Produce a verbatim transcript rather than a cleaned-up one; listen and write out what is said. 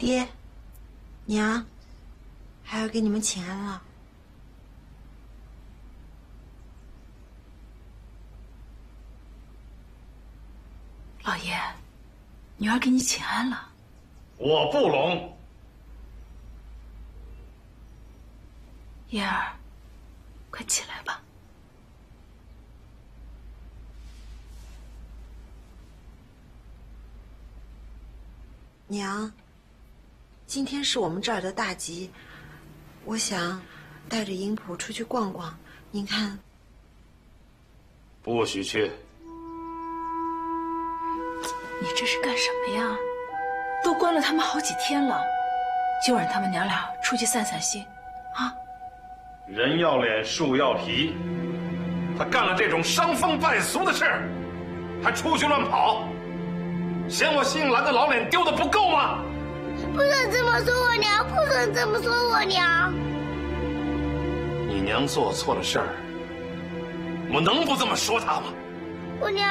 爹，娘，还要给你们请安了。 老爷，女儿给你请安了。 我不聋。 燕儿，快起来吧。 娘，今天是我们这儿的大吉，我想带着银普出去逛逛，您看？ 不许去！ 你这是干什么呀？都关了他们好几天了，就让他们娘俩出去散散心，啊！ 人要脸，树要皮。他干了这种伤风败俗的事，还出去乱跑，嫌我姓蓝的老脸丢的不够吗？ 不准这么说我娘，不准这么说我娘。 你娘做错了事儿，我能不这么说她吗？ 我娘